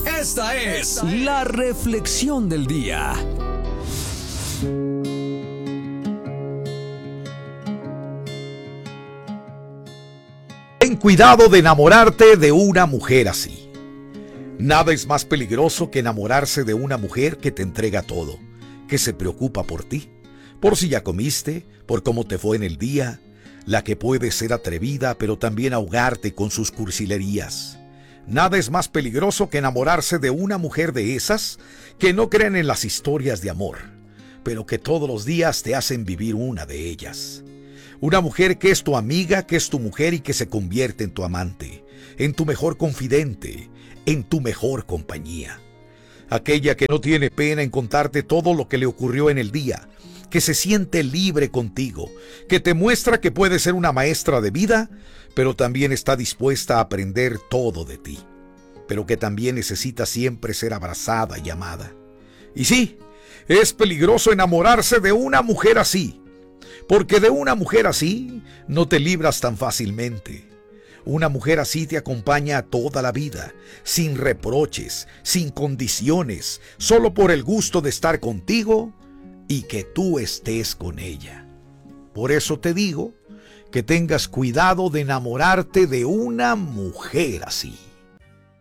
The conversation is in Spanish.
Esta es la reflexión del día. Ten cuidado de enamorarte de una mujer así. Nada es más peligroso que enamorarse de una mujer que te entrega todo, que se preocupa por ti, por si ya comiste, por cómo te fue en el día, la que puede ser atrevida pero también ahogarte con sus cursilerías. Nada es más peligroso que enamorarse de una mujer de esas que no creen en las historias de amor, pero que todos los días te hacen vivir una de ellas. Una mujer que es tu amiga, que es tu mujer y que se convierte en tu amante, en tu mejor confidente, en tu mejor compañía. Aquella que no tiene pena en contarte todo lo que le ocurrió en el día, que se siente libre contigo, que te muestra que puede ser una maestra de vida, pero también está dispuesta a aprender todo de ti, pero que también necesita siempre ser abrazada y amada. Y sí, es peligroso enamorarse de una mujer así, porque de una mujer así no te libras tan fácilmente. Una mujer así te acompaña toda la vida, sin reproches, sin condiciones, solo por el gusto de estar contigo y que tú estés con ella. Por eso te digo que tengas cuidado de enamorarte de una mujer así.